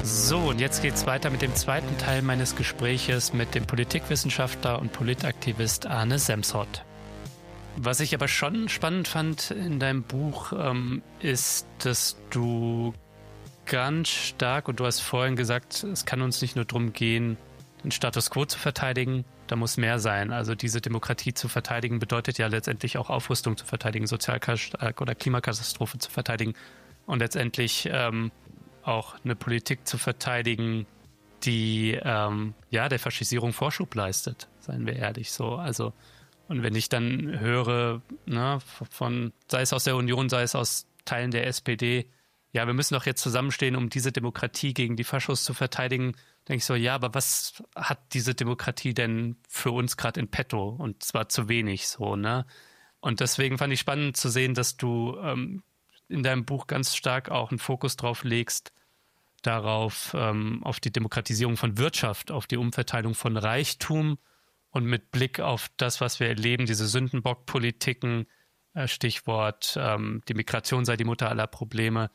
So, und jetzt geht's weiter mit dem zweiten Teil meines Gespräches mit dem Politikwissenschaftler und Politaktivist Arne Semsrott. Was ich aber schon spannend fand in deinem Buch, ist, dass du ganz stark, und du hast vorhin gesagt, es kann uns nicht nur darum gehen, den Status quo zu verteidigen, da muss mehr sein. Also diese Demokratie zu verteidigen bedeutet ja letztendlich auch Aufrüstung zu verteidigen, oder Klimakatastrophe zu verteidigen und letztendlich auch eine Politik zu verteidigen, die der Faschisierung Vorschub leistet, seien wir ehrlich so. Also, und wenn ich dann höre, ne, sei es aus der Union, sei es aus Teilen der SPD, ja, wir müssen doch jetzt zusammenstehen, um diese Demokratie gegen die Faschos zu verteidigen, denke ich so, ja, aber was hat diese Demokratie denn für uns gerade in petto? Und zwar zu wenig so, ne? Und deswegen fand ich spannend zu sehen, dass du in deinem Buch ganz stark auch einen Fokus drauf legst, darauf, auf die Demokratisierung von Wirtschaft, auf die Umverteilung von Reichtum und mit Blick auf das, was wir erleben, diese Sündenbock-Politiken, Stichwort, die Migration sei die Mutter aller Probleme,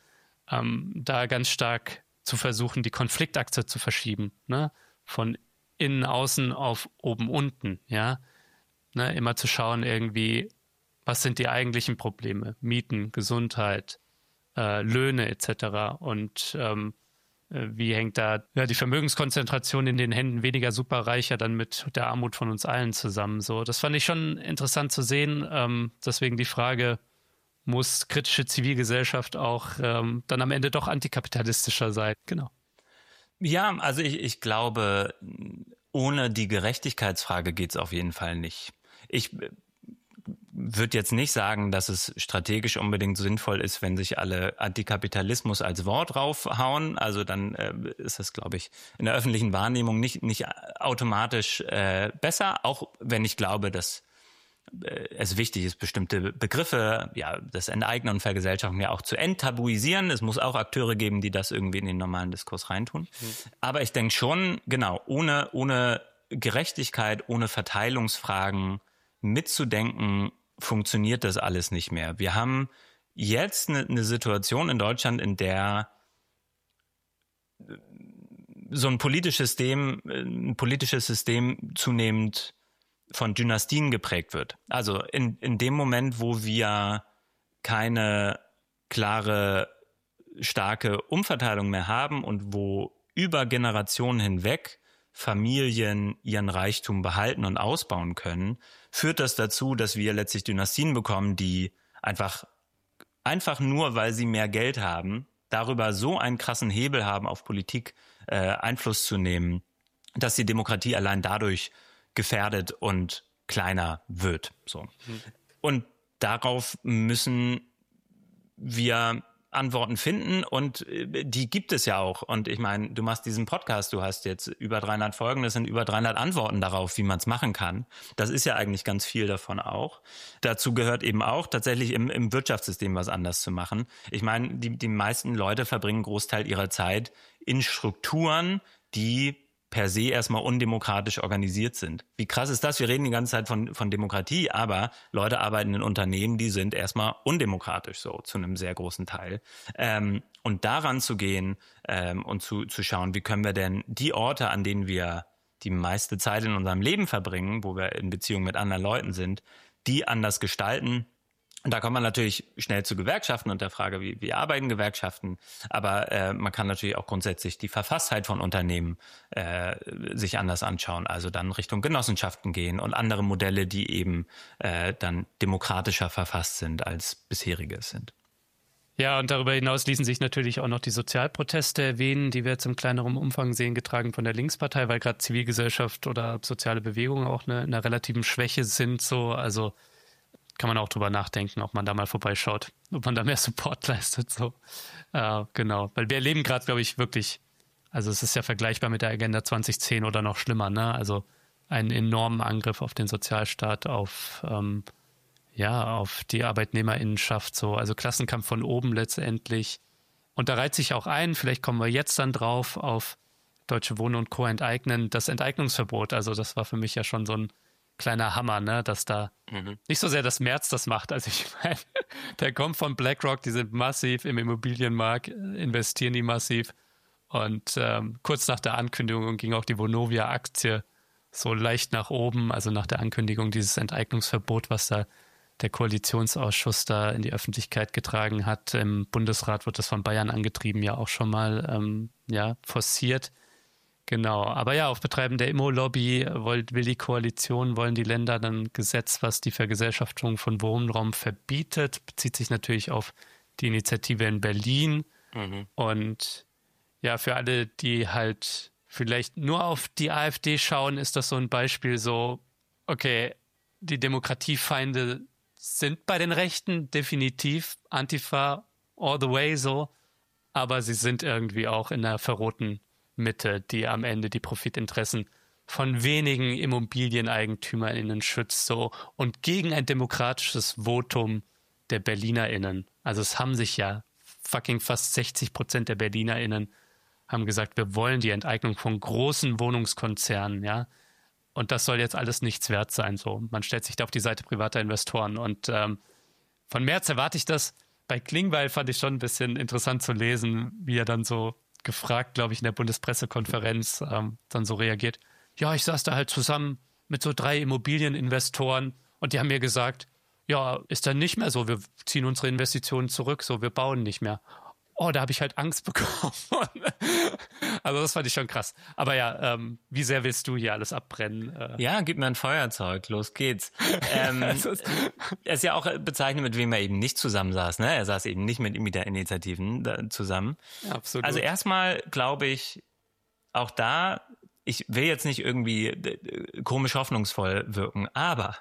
da ganz stark zu versuchen, die Konfliktachse zu verschieben, ne? Von innen, außen auf oben, unten, ja, ne? Immer zu schauen irgendwie, was sind die eigentlichen Probleme? Mieten, Gesundheit, Löhne etc. Und wie hängt da die Vermögenskonzentration in den Händen weniger Superreicher dann mit der Armut von uns allen zusammen? So, das fand ich schon interessant zu sehen. Deswegen die Frage, muss kritische Zivilgesellschaft auch dann am Ende doch antikapitalistischer sein? Genau. Ja, also ich glaube, ohne die Gerechtigkeitsfrage geht's auf jeden Fall nicht. Ich würde jetzt nicht sagen, dass es strategisch unbedingt sinnvoll ist, wenn sich alle Antikapitalismus als Wort raufhauen. Also dann ist das, glaube ich, in der öffentlichen Wahrnehmung nicht automatisch besser, auch wenn ich glaube, dass es wichtig ist, bestimmte Begriffe, ja, das Enteignen und Vergesellschaften ja auch zu enttabuisieren. Es muss auch Akteure geben, die das irgendwie in den normalen Diskurs reintun. Aber ich denke schon, genau, ohne Gerechtigkeit, ohne Verteilungsfragen mitzudenken, funktioniert das alles nicht mehr. Wir haben jetzt eine Situation in Deutschland, in der so ein politisches System zunehmend von Dynastien geprägt wird. Also in dem Moment, wo wir keine klare, starke Umverteilung mehr haben und wo über Generationen hinweg Familien ihren Reichtum behalten und ausbauen können, führt das dazu, dass wir letztlich Dynastien bekommen, die einfach nur, weil sie mehr Geld haben, darüber so einen krassen Hebel haben, auf Politik Einfluss zu nehmen, dass die Demokratie allein dadurch gefährdet und kleiner wird. So. Und darauf müssen wir Antworten finden und die gibt es ja auch. Und ich meine, du machst diesen Podcast, du hast jetzt über 300 Folgen, das sind über 300 Antworten darauf, wie man es machen kann. Das ist ja eigentlich ganz viel davon auch. Dazu gehört eben auch tatsächlich im Wirtschaftssystem was anders zu machen. Ich meine, die meisten Leute verbringen einen Großteil ihrer Zeit in Strukturen, die per se erstmal undemokratisch organisiert sind. Wie krass ist das? Wir reden die ganze Zeit von Demokratie, aber Leute arbeiten in Unternehmen, die sind erstmal undemokratisch, so zu einem sehr großen Teil. Und daran zu gehen und zu schauen, wie können wir denn die Orte, an denen wir die meiste Zeit in unserem Leben verbringen, wo wir in Beziehung mit anderen Leuten sind, die anders gestalten. Und da kommt man natürlich schnell zu Gewerkschaften und der Frage, wie arbeiten Gewerkschaften. Aber man kann natürlich auch grundsätzlich die Verfasstheit von Unternehmen sich anders anschauen. Also dann Richtung Genossenschaften gehen und andere Modelle, die eben dann demokratischer verfasst sind, als bisherige es sind. Ja, und darüber hinaus ließen sich natürlich auch noch die Sozialproteste erwähnen, die wir jetzt im kleineren Umfang sehen, getragen von der Linkspartei, weil gerade Zivilgesellschaft oder soziale Bewegungen auch eine relativen Schwäche sind. So, also kann man auch drüber nachdenken, ob man da mal vorbeischaut, ob man da mehr Support leistet. So, genau, weil wir erleben gerade, glaube ich, wirklich, also es ist ja vergleichbar mit der Agenda 2010 oder noch schlimmer, ne? Also einen enormen Angriff auf den Sozialstaat, auf die Arbeitnehmerinnenschaft, so, also Klassenkampf von oben letztendlich. Und da reiht sich auch ein, vielleicht kommen wir jetzt dann drauf, auf Deutsche Wohnen und Co. enteignen, das Enteignungsverbot. Also das war für mich ja schon so ein kleiner Hammer, ne, dass da nicht so sehr das Merz das macht. Also ich meine, der kommt von BlackRock, die sind massiv im Immobilienmarkt, investieren die massiv Und kurz nach der Ankündigung ging auch die Vonovia-Aktie so leicht nach oben, also nach der Ankündigung dieses Enteignungsverbot, was da der Koalitionsausschuss da in die Öffentlichkeit getragen hat. Im Bundesrat wird das von Bayern angetrieben, ja auch schon mal forciert. Genau, aber ja, auf Betreiben der Immo-Lobby will die Koalition, wollen die Länder dann ein Gesetz, was die Vergesellschaftung von Wohnraum verbietet, bezieht sich natürlich auf die Initiative in Berlin. Und ja, für alle, die halt vielleicht nur auf die AfD schauen, ist das so ein Beispiel so, okay, die Demokratiefeinde sind bei den Rechten definitiv Antifa all the way so, aber sie sind irgendwie auch in der verrohten Mitte, die am Ende die Profitinteressen von wenigen ImmobilieneigentümerInnen schützt so und gegen ein demokratisches Votum der BerlinerInnen. Also es haben sich ja fucking fast 60% der BerlinerInnen haben gesagt, wir wollen die Enteignung von großen Wohnungskonzernen, ja. Und das soll jetzt alles nichts wert sein. So, man stellt sich da auf die Seite privater Investoren. Und von Merz erwarte ich das. Bei Klingbeil fand ich schon ein bisschen interessant zu lesen, wie er dann so gefragt, glaube ich, in der Bundespressekonferenz dann so reagiert. Ja, ich saß da halt zusammen mit so 3 Immobilieninvestoren und die haben mir gesagt, ja, ist dann nicht mehr so, wir ziehen unsere Investitionen zurück, so, wir bauen nicht mehr. Oh, da habe ich halt Angst bekommen. Also das fand ich schon krass. Aber ja, wie sehr willst du hier alles abbrennen? Ja, gib mir ein Feuerzeug, los geht's. Er ist ja auch bezeichnet, mit wem er eben nicht zusammensaß. Ne? Er saß eben nicht mit Mieter-Initiativen zusammen. Ja, absolut. Also erstmal glaube ich, auch da, ich will jetzt nicht irgendwie komisch hoffnungsvoll wirken, aber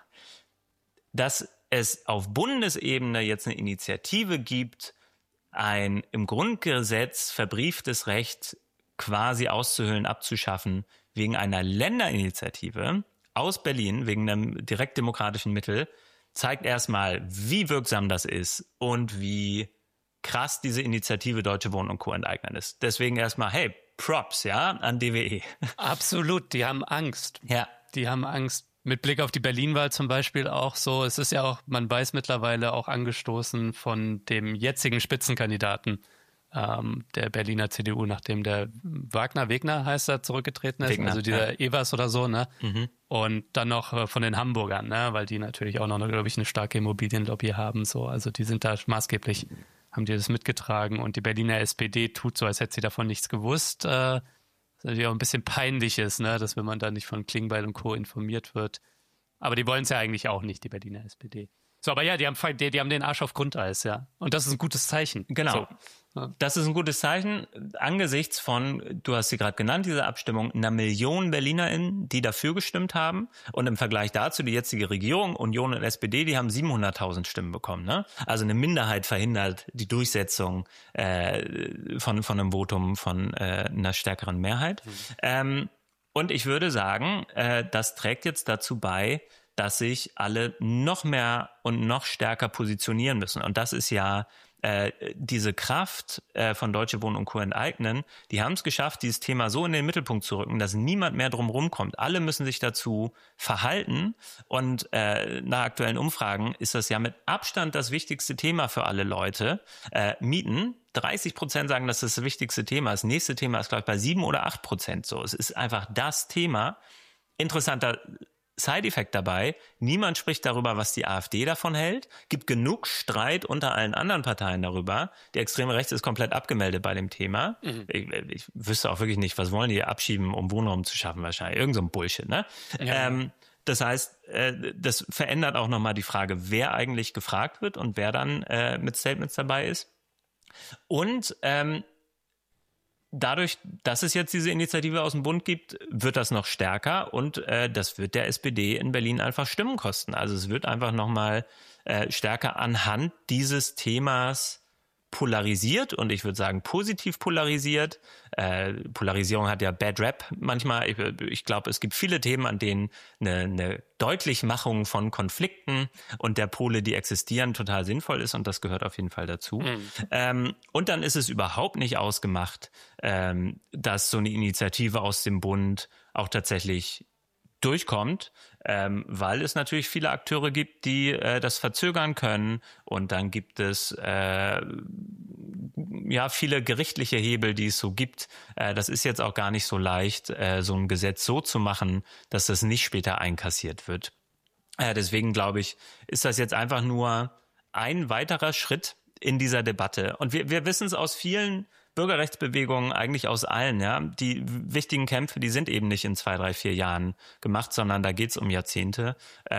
dass es auf Bundesebene jetzt eine Initiative gibt, ein im Grundgesetz verbrieftes Recht quasi auszuhöhlen, abzuschaffen, wegen einer Länderinitiative aus Berlin, wegen einem direktdemokratischen Mittel, zeigt erstmal, wie wirksam das ist und wie krass diese Initiative Deutsche Wohnen und Co. enteignen ist. Deswegen erstmal, hey, Props, ja, an DWE. Absolut, die haben Angst. Ja. Die haben Angst. Mit Blick auf die Berlin-Wahl zum Beispiel auch so. Es ist ja auch, man weiß mittlerweile auch angestoßen von dem jetzigen Spitzenkandidaten der Berliner CDU, nachdem der Wegner heißt er, zurückgetreten ist. Wegner, also dieser Evers oder so, ne? Mhm. Und dann noch von den Hamburgern, ne? Weil die natürlich auch noch, glaube ich, eine starke Immobilienlobby haben. So. Also die sind da maßgeblich, haben die das mitgetragen. Und die Berliner SPD tut so, als hätte sie davon nichts gewusst. Was natürlich auch ein bisschen peinlich ist, ne? Dass wenn man da nicht von Klingbeil und Co. informiert wird. Aber die wollen es ja eigentlich auch nicht, die Berliner SPD. So, aber ja, die haben den Arsch auf Grundeis, ja. Und das ist ein gutes Zeichen. Genau. So. Ja. Das ist ein gutes Zeichen angesichts von, du hast sie gerade genannt, diese Abstimmung, 1 Million BerlinerInnen, die dafür gestimmt haben. Und im Vergleich dazu die jetzige Regierung, Union und SPD, die haben 700.000 Stimmen bekommen. Ne? Also eine Minderheit verhindert die Durchsetzung von einem Votum von einer stärkeren Mehrheit. Und ich würde sagen, das trägt jetzt dazu bei, dass sich alle noch mehr und noch stärker positionieren müssen. Und das ist ja diese Kraft von Deutsche Wohnen und Co. enteignen, die haben es geschafft, dieses Thema so in den Mittelpunkt zu rücken, dass niemand mehr drum rumkommt. Alle müssen sich dazu verhalten und nach aktuellen Umfragen ist das ja mit Abstand das wichtigste Thema für alle Leute. Mieten, 30% sagen, dass das wichtigste Thema ist. Das nächste Thema ist, glaube ich, bei 7 oder 8% so. Es ist einfach das Thema. Interessanter Side-Effekt dabei, niemand spricht darüber, was die AfD davon hält. Gibt genug Streit unter allen anderen Parteien darüber. Die extreme Rechte ist komplett abgemeldet bei dem Thema. Mhm. Ich wüsste auch wirklich nicht, was wollen die abschieben, um Wohnraum zu schaffen wahrscheinlich. Irgend so ein Bullshit, ne? Ja. Das heißt, das verändert auch nochmal die Frage, wer eigentlich gefragt wird und wer dann mit Statements dabei ist. Und dadurch, dass es jetzt diese Initiative aus dem Bund gibt, wird das noch stärker und das wird der SPD in Berlin einfach Stimmen kosten. Also es wird einfach nochmal stärker anhand dieses Themas polarisiert und ich würde sagen positiv polarisiert. Polarisierung hat ja Bad Rap manchmal. Ich glaube, es gibt viele Themen, an denen eine Deutlichmachung von Konflikten und der Pole, die existieren, total sinnvoll ist und das gehört auf jeden Fall dazu. Mhm. Und dann ist es überhaupt nicht ausgemacht, dass so eine Initiative aus dem Bund auch tatsächlich durchkommt, weil es natürlich viele Akteure gibt, die das verzögern können, und dann gibt es viele gerichtliche Hebel, die es so gibt. Das ist jetzt auch gar nicht so leicht, so ein Gesetz so zu machen, dass das nicht später einkassiert wird. Deswegen glaube ich, ist das jetzt einfach nur ein weiterer Schritt in dieser Debatte. Und wir wissen es aus vielen Bürgerrechtsbewegungen, eigentlich aus allen, ja. Die wichtigen Kämpfe, die sind eben nicht in 2, 3, 4 Jahren gemacht, sondern da geht's um Jahrzehnte.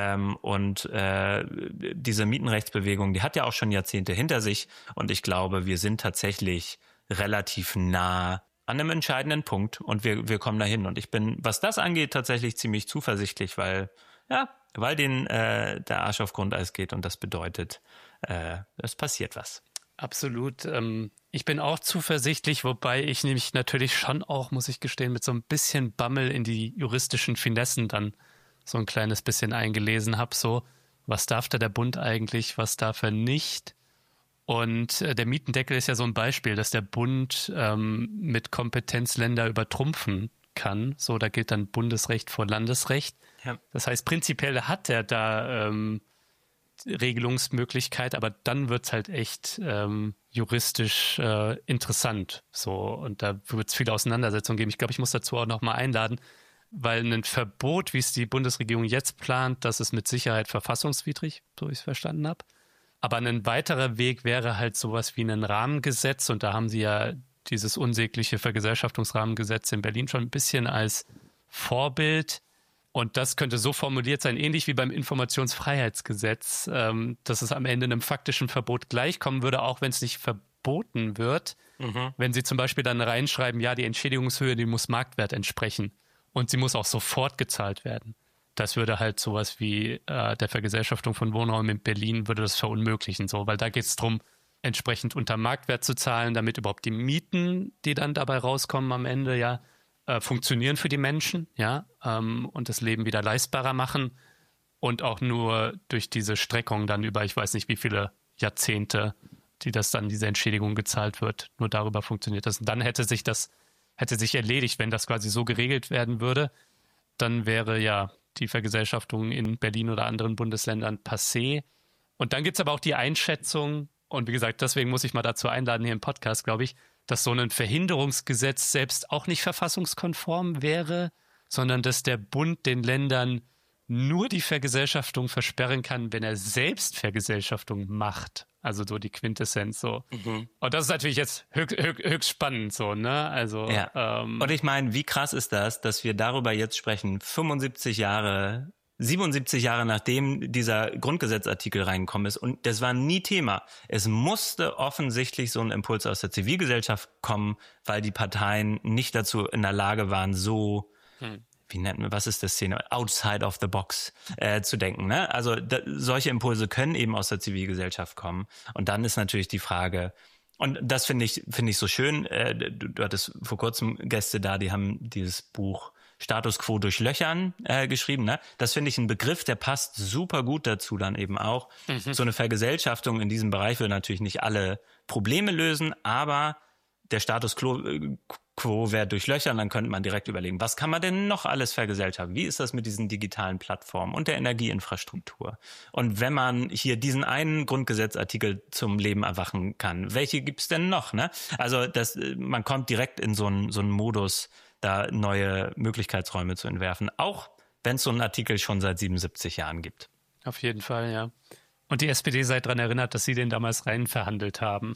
Diese Mietenrechtsbewegung, die hat ja auch schon Jahrzehnte hinter sich. Und ich glaube, wir sind tatsächlich relativ nah an einem entscheidenden Punkt, und wir kommen dahin. Und ich bin, was das angeht, tatsächlich ziemlich zuversichtlich, weil denen der Arsch auf Grundeis geht, und das bedeutet, es passiert was. Absolut. Ich bin auch zuversichtlich, wobei ich nämlich natürlich schon auch, muss ich gestehen, mit so ein bisschen Bammel in die juristischen Finessen dann so ein kleines bisschen eingelesen habe. So, was darf da der Bund eigentlich, was darf er nicht? Und der Mietendeckel ist ja so ein Beispiel, dass der Bund mit Kompetenz Länder übertrumpfen kann. So, da gilt dann Bundesrecht vor Landesrecht. Ja. Das heißt, prinzipiell hat er da Regelungsmöglichkeit, aber dann wird es halt echt juristisch interessant. So, und da wird es viele Auseinandersetzungen geben. Ich glaube, ich muss dazu auch nochmal einladen, weil ein Verbot, wie es die Bundesregierung jetzt plant, das ist mit Sicherheit verfassungswidrig, so ich es verstanden habe. Aber ein weiterer Weg wäre halt sowas wie ein Rahmengesetz, und da haben sie ja dieses unsägliche Vergesellschaftungsrahmengesetz in Berlin schon ein bisschen als Vorbild. Und das könnte so formuliert sein, ähnlich wie beim Informationsfreiheitsgesetz, dass es am Ende einem faktischen Verbot gleichkommen würde, auch wenn es nicht verboten wird. Wenn sie zum Beispiel dann reinschreiben, ja, die Entschädigungshöhe, die muss Marktwert entsprechen und sie muss auch sofort gezahlt werden. Das würde halt sowas wie der Vergesellschaftung von Wohnraum in Berlin würde das verunmöglichen, so, weil da geht es darum, entsprechend unter Marktwert zu zahlen, damit überhaupt die Mieten, die dann dabei rauskommen am Ende, funktionieren für die Menschen, und das Leben wieder leistbarer machen, und auch nur durch diese Streckung dann über, ich weiß nicht wie viele Jahrzehnte, diese Entschädigung gezahlt wird, nur darüber funktioniert das. Und dann hätte sich erledigt, wenn das quasi so geregelt werden würde, dann wäre die Vergesellschaftung in Berlin oder anderen Bundesländern passé. Und dann gibt es aber auch die Einschätzung, und wie gesagt, deswegen muss ich mal dazu einladen hier im Podcast, glaube ich, dass so ein Verhinderungsgesetz selbst auch nicht verfassungskonform wäre, sondern dass der Bund den Ländern nur die Vergesellschaftung versperren kann, wenn er selbst Vergesellschaftung macht. Also so die Quintessenz so. Und das ist natürlich jetzt höchst spannend so, ne? Also und ich meine, wie krass ist das, dass wir darüber jetzt sprechen, 77 Jahre nachdem dieser Grundgesetzartikel reingekommen ist, und das war nie Thema. Es musste offensichtlich so ein Impuls aus der Zivilgesellschaft kommen, weil die Parteien nicht dazu in der Lage waren, so was ist das Szene? Outside of the box zu denken. Ne? Also solche Impulse können eben aus der Zivilgesellschaft kommen. Und dann ist natürlich die Frage, und das finde ich so schön, du hattest vor kurzem Gäste da, die haben dieses Buch Status Quo durchlöchern geschrieben. Ne? Das finde ich ein Begriff, der passt super gut dazu dann eben auch. So eine Vergesellschaftung in diesem Bereich will natürlich nicht alle Probleme lösen, aber der Status Quo wäre durchlöchern, dann könnte man direkt überlegen, was kann man denn noch alles vergesellschaften? Wie ist das mit diesen digitalen Plattformen und der Energieinfrastruktur? Und wenn man hier diesen einen Grundgesetzartikel zum Leben erwachen kann, welche gibt's denn noch? Ne? Also man kommt direkt in so einen Modus, da neue Möglichkeitsräume zu entwerfen, auch wenn es so einen Artikel schon seit 77 Jahren gibt. Auf jeden Fall, ja. Und die SPD sei daran erinnert, dass sie den damals rein verhandelt haben.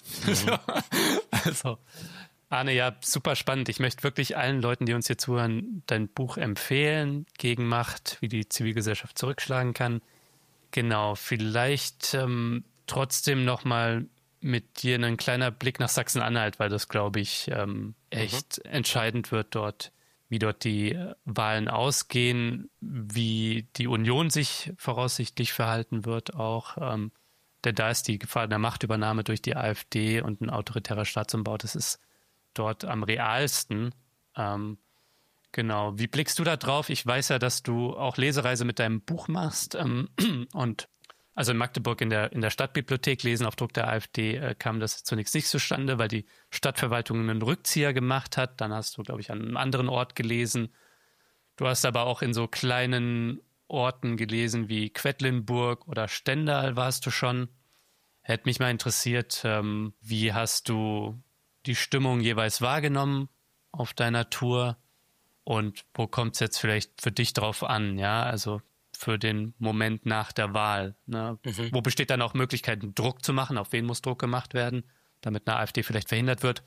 Also, Arne, ja, super spannend. Ich möchte wirklich allen Leuten, die uns hier zuhören, dein Buch empfehlen, Gegenmacht, wie die Zivilgesellschaft zurückschlagen kann. Genau, vielleicht trotzdem nochmal mit dir ein kleiner Blick nach Sachsen-Anhalt, weil das, glaube ich, echt entscheidend wird dort, wie dort die Wahlen ausgehen, wie die Union sich voraussichtlich verhalten wird auch. Denn da ist die Gefahr der Machtübernahme durch die AfD und ein autoritärer Staatsumbau, das ist dort am realsten. Genau. Wie blickst du da drauf? Ich weiß ja, dass du auch Lesereise mit deinem Buch machst und also in Magdeburg in der Stadtbibliothek lesen auf Druck der AfD kam das zunächst nicht zustande, weil die Stadtverwaltung einen Rückzieher gemacht hat. Dann hast du, glaube ich, an einem anderen Ort gelesen. Du hast aber auch in so kleinen Orten gelesen wie Quedlinburg oder Stendal warst du schon. Hätte mich mal interessiert, wie hast du die Stimmung jeweils wahrgenommen auf deiner Tour und wo kommt es jetzt vielleicht für dich drauf an, ja, also für den Moment nach der Wahl, ne? Wo besteht dann auch Möglichkeiten, Druck zu machen, auf wen muss Druck gemacht werden, damit eine AfD vielleicht verhindert wird?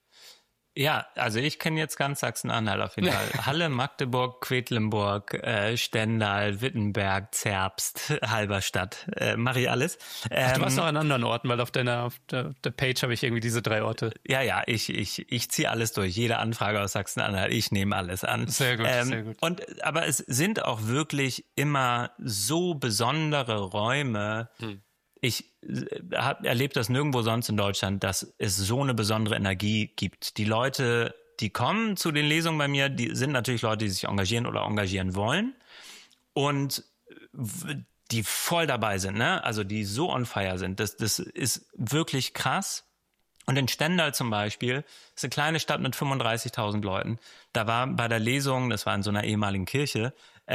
Ja, also ich kenne jetzt ganz Sachsen-Anhalt auf jeden Fall. Halle, Magdeburg, Quedlinburg, Stendal, Wittenberg, Zerbst, Halberstadt. Mache ich alles. Ach, du warst noch an anderen Orten, weil auf der Page habe ich irgendwie diese 3 Orte. Ja, ich ziehe alles durch. Jede Anfrage aus Sachsen-Anhalt, ich nehme alles an. Sehr gut, sehr gut. Aber es sind auch wirklich immer so besondere Räume. Ich erlebe das nirgendwo sonst in Deutschland, dass es so eine besondere Energie gibt. Die Leute, die kommen zu den Lesungen bei mir, die sind natürlich Leute, die sich engagieren oder engagieren wollen und die voll dabei sind, ne? Also die so on fire sind. Das ist wirklich krass. Und in Stendal zum Beispiel, ist eine kleine Stadt mit 35.000 Leuten. Da war bei der Lesung, das war in so einer ehemaligen Kirche,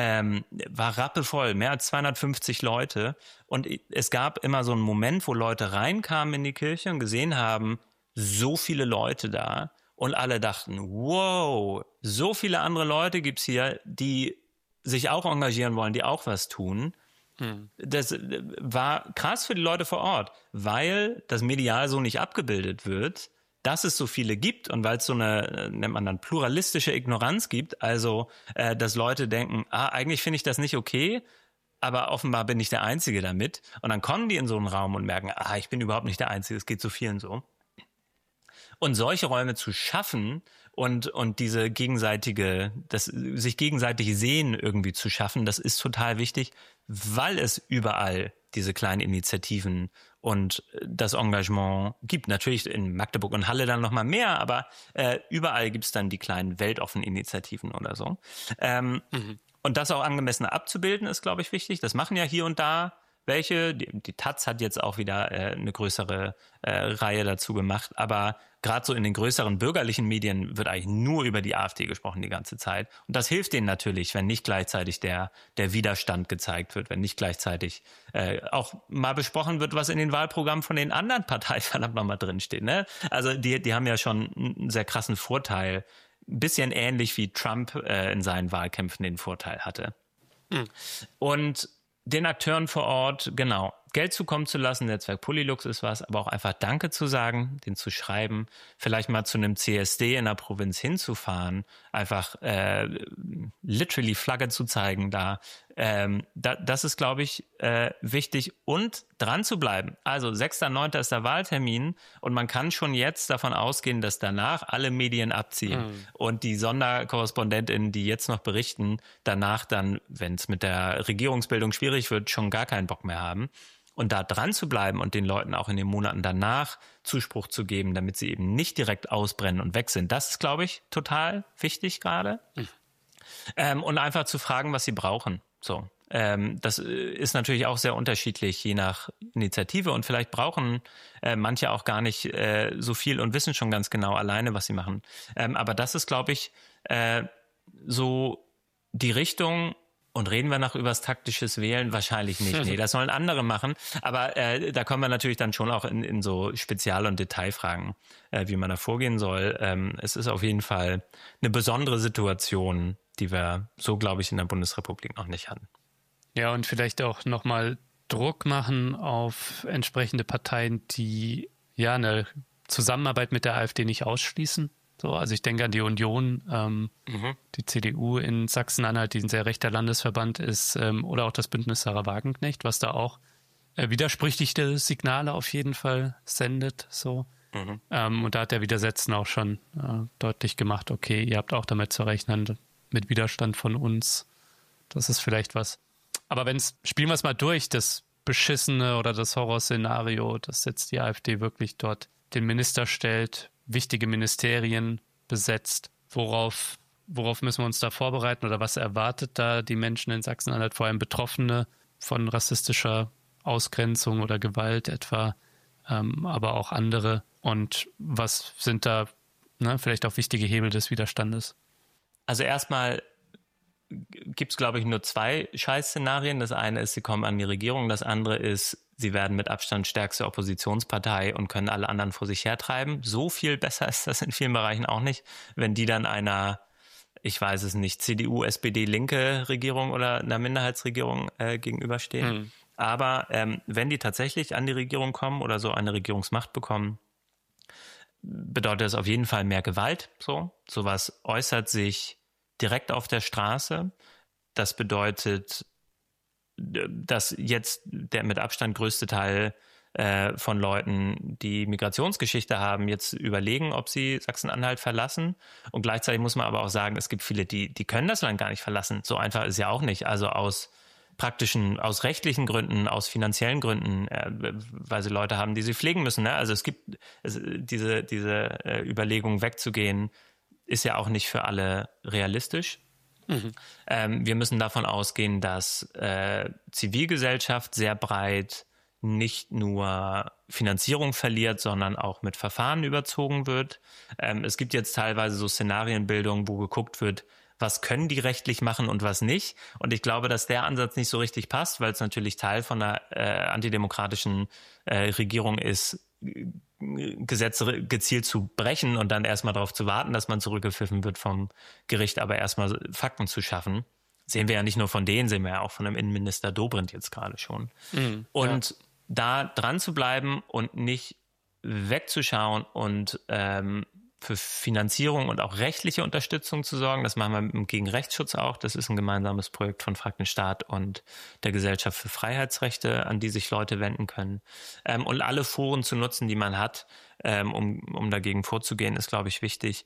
war rappelvoll, mehr als 250 Leute. Und es gab immer so einen Moment, wo Leute reinkamen in die Kirche und gesehen haben, so viele Leute da. Und alle dachten, wow, so viele andere Leute gibt's hier, die sich auch engagieren wollen, die auch was tun. Das war krass für die Leute vor Ort, weil das medial so nicht abgebildet wird, dass es so viele gibt und weil es so eine, nennt man dann, pluralistische Ignoranz gibt, also dass Leute denken, eigentlich finde ich das nicht okay, aber offenbar bin ich der Einzige damit. Und dann kommen die in so einen Raum und merken, ich bin überhaupt nicht der Einzige, es geht so vielen so. Und solche Räume zu schaffen und diese gegenseitige, das sich gegenseitig sehen irgendwie zu schaffen, das ist total wichtig, weil es überall diese kleinen Initiativen und das Engagement gibt. Natürlich in Magdeburg und Halle dann nochmal mehr, aber überall gibt es dann die kleinen weltoffenen Initiativen oder so. Und das auch angemessen abzubilden, ist, glaube ich, wichtig. Das machen ja hier und da welche. Die Taz hat jetzt auch wieder eine größere Reihe dazu gemacht, aber gerade so in den größeren bürgerlichen Medien wird eigentlich nur über die AfD gesprochen die ganze Zeit. Und das hilft denen natürlich, wenn nicht gleichzeitig der Widerstand gezeigt wird, wenn nicht gleichzeitig auch mal besprochen wird, was in den Wahlprogrammen von den anderen Parteien verdammt nochmal drinsteht. Ne? Also die haben ja schon einen sehr krassen Vorteil. Ein bisschen ähnlich wie Trump in seinen Wahlkämpfen den Vorteil hatte. Und den Akteuren vor Ort, genau, Geld zukommen zu lassen, Netzwerk Polylux ist was, aber auch einfach Danke zu sagen, den zu schreiben, vielleicht mal zu einem CSD in der Provinz hinzufahren, einfach literally Flagge zu zeigen da. Das ist, glaube ich, wichtig und dran zu bleiben. Also 6.9. ist der Wahltermin und man kann schon jetzt davon ausgehen, dass danach alle Medien abziehen und die SonderkorrespondentInnen, die jetzt noch berichten, danach dann, wenn es mit der Regierungsbildung schwierig wird, schon gar keinen Bock mehr haben. Und da dran zu bleiben und den Leuten auch in den Monaten danach Zuspruch zu geben, damit sie eben nicht direkt ausbrennen und weg sind. Das ist, glaube ich, total wichtig gerade. Und einfach zu fragen, was sie brauchen. So. Das ist natürlich auch sehr unterschiedlich, je nach Initiative. Und vielleicht brauchen manche auch gar nicht so viel und wissen schon ganz genau alleine, was sie machen. Aber das ist, glaube ich, so die Richtung. Und reden wir noch über das taktisches Wählen? Wahrscheinlich nicht. Nee, das sollen andere machen. Aber da kommen wir natürlich dann schon auch in so Spezial- und Detailfragen, wie man da vorgehen soll. Es ist auf jeden Fall eine besondere Situation, die wir so, glaube ich, in der Bundesrepublik noch nicht hatten. Ja, und vielleicht auch nochmal Druck machen auf entsprechende Parteien, die ja eine Zusammenarbeit mit der AfD nicht ausschließen. So, also ich denke an die Union, die CDU in Sachsen-Anhalt, die ein sehr rechter Landesverband ist, oder auch das Bündnis Sarah Wagenknecht, was da auch widersprüchliche Signale auf jeden Fall sendet. So. Und da hat der Widersetzen auch schon deutlich gemacht, okay, ihr habt auch damit zu rechnen, mit Widerstand von uns. Das ist vielleicht was. Aber spielen wir es mal durch, das Beschissene oder das Horrorszenario, dass jetzt die AfD wirklich dort den Minister stellt, wichtige Ministerien besetzt. Worauf müssen wir uns da vorbereiten oder was erwartet da die Menschen in Sachsen-Anhalt, vor allem Betroffene von rassistischer Ausgrenzung oder Gewalt etwa, aber auch andere? Und was sind da vielleicht auch wichtige Hebel des Widerstandes? Also erstmal gibt es, glaube ich, nur 2 Scheißszenarien. Das eine ist, sie kommen an die Regierung. Das andere ist, sie werden mit Abstand stärkste Oppositionspartei und können alle anderen vor sich hertreiben. So viel besser ist das in vielen Bereichen auch nicht, wenn die dann einer, ich weiß es nicht, CDU, SPD, linke Regierung oder einer Minderheitsregierung gegenüberstehen. Aber wenn die tatsächlich an die Regierung kommen oder so eine Regierungsmacht bekommen, bedeutet das auf jeden Fall mehr Gewalt. Sowas äußert sich direkt auf der Straße. Das bedeutet, dass jetzt der mit Abstand größte Teil von Leuten, die Migrationsgeschichte haben, jetzt überlegen, ob sie Sachsen-Anhalt verlassen. Und gleichzeitig muss man aber auch sagen, es gibt viele, die können das Land gar nicht verlassen. So einfach ist es ja auch nicht. Also aus rechtlichen Gründen, aus finanziellen Gründen, weil sie Leute haben, die sie pflegen müssen. Ne? Also es gibt diese Überlegung wegzugehen, ist ja auch nicht für alle realistisch. Wir müssen davon ausgehen, dass Zivilgesellschaft sehr breit nicht nur Finanzierung verliert, sondern auch mit Verfahren überzogen wird. Es gibt jetzt teilweise so Szenarienbildungen, wo geguckt wird, was können die rechtlich machen und was nicht. Und ich glaube, dass der Ansatz nicht so richtig passt, weil es natürlich Teil von einer antidemokratischen Regierung ist, Gesetze gezielt zu brechen und dann erstmal darauf zu warten, dass man zurückgepfiffen wird vom Gericht, aber erstmal Fakten zu schaffen. Sehen wir ja nicht nur von denen, sehen wir ja auch von dem Innenminister Dobrindt jetzt gerade schon. Und da dran zu bleiben und nicht wegzuschauen und für Finanzierung und auch rechtliche Unterstützung zu sorgen. Das machen wir gegen Rechtsschutz auch. Das ist ein gemeinsames Projekt von Frag den Staat und der Gesellschaft für Freiheitsrechte, an die sich Leute wenden können. Und alle Foren zu nutzen, die man hat, um dagegen vorzugehen, ist, glaube ich, wichtig.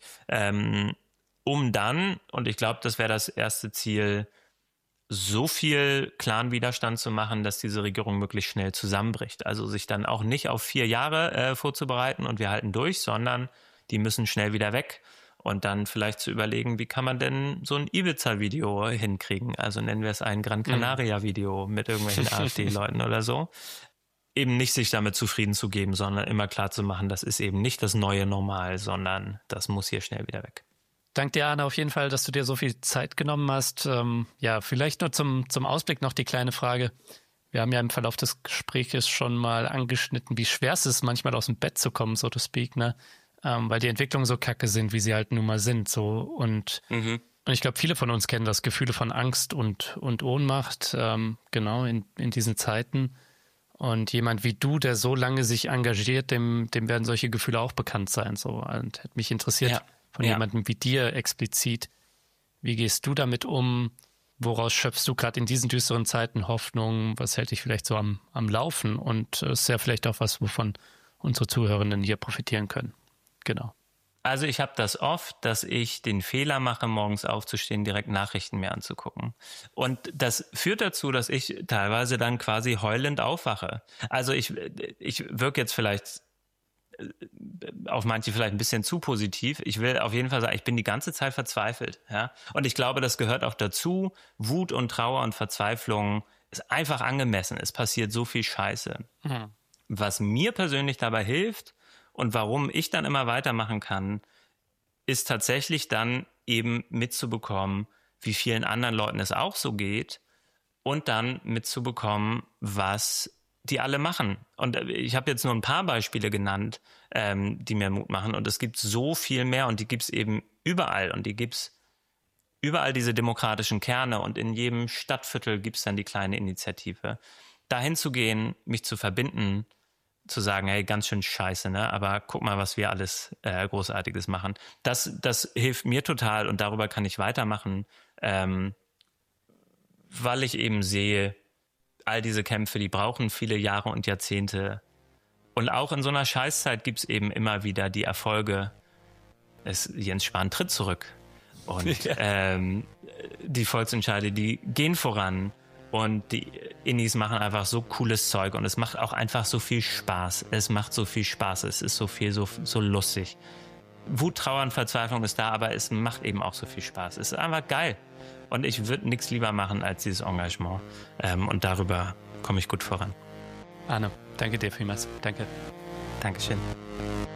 Um dann, und ich glaube, das wäre das erste Ziel, so viel klaren Widerstand zu machen, dass diese Regierung möglichst schnell zusammenbricht. Also sich dann auch nicht auf 4 Jahre vorzubereiten und wir halten durch, sondern die müssen schnell wieder weg und dann vielleicht zu überlegen, wie kann man denn so ein Ibiza-Video hinkriegen? Also nennen wir es ein Gran Canaria-Video mit irgendwelchen AfD-Leuten oder so. Eben nicht sich damit zufrieden zu geben, sondern immer klar zu machen, das ist eben nicht das neue Normal, sondern das muss hier schnell wieder weg. Danke dir, Arne, auf jeden Fall, dass du dir so viel Zeit genommen hast. Vielleicht nur zum Ausblick noch die kleine Frage. Wir haben ja im Verlauf des Gesprächs schon mal angeschnitten, wie schwer es ist, manchmal aus dem Bett zu kommen, so to speak, ne? Weil die Entwicklungen so kacke sind, wie sie halt nun mal sind. So. Und ich glaube, viele von uns kennen das Gefühle von Angst und Ohnmacht, genau in diesen Zeiten. Und jemand wie du, der so lange sich engagiert, dem werden solche Gefühle auch bekannt sein. So. Und hätte mich interessiert von jemandem wie dir explizit, wie gehst du damit um? Woraus schöpfst du gerade in diesen düsteren Zeiten Hoffnung? Was hält dich vielleicht so am Laufen? Und ist ja vielleicht auch was, wovon unsere Zuhörenden hier profitieren können. Genau. Also ich habe das oft, dass ich den Fehler mache, morgens aufzustehen, direkt Nachrichten mir anzugucken. Und das führt dazu, dass ich teilweise dann quasi heulend aufwache. Also ich wirke jetzt vielleicht auf manche vielleicht ein bisschen zu positiv. Ich will auf jeden Fall sagen, ich bin die ganze Zeit verzweifelt. Ja? Und ich glaube, das gehört auch dazu. Wut und Trauer und Verzweiflung ist einfach angemessen. Es passiert so viel Scheiße. Was mir persönlich dabei hilft, und warum ich dann immer weitermachen kann, ist tatsächlich dann eben mitzubekommen, wie vielen anderen Leuten es auch so geht und dann mitzubekommen, was die alle machen. Und ich habe jetzt nur ein paar Beispiele genannt, die mir Mut machen. Und es gibt so viel mehr und die gibt es eben überall. Und die gibt es überall, diese demokratischen Kerne. Und in jedem Stadtviertel gibt es dann die kleine Initiative. Dahin zu gehen, mich zu verbinden, zu sagen, hey, ganz schön scheiße, ne? Aber guck mal, was wir alles Großartiges machen. Das hilft mir total und darüber kann ich weitermachen, weil ich eben sehe, all diese Kämpfe, die brauchen viele Jahre und Jahrzehnte. Und auch in so einer Scheißzeit gibt es eben immer wieder die Erfolge. Jens Spahn tritt zurück. Und die Volksentscheide, die gehen voran. Und die Innis machen einfach so cooles Zeug und es macht auch einfach so viel Spaß. Es macht so viel Spaß, es ist so viel, so lustig. Wut, Trauer und Verzweiflung ist da, aber es macht eben auch so viel Spaß. Es ist einfach geil. Und ich würde nichts lieber machen als dieses Engagement. Und darüber komme ich gut voran. Arne, danke dir vielmals. Danke. Dankeschön.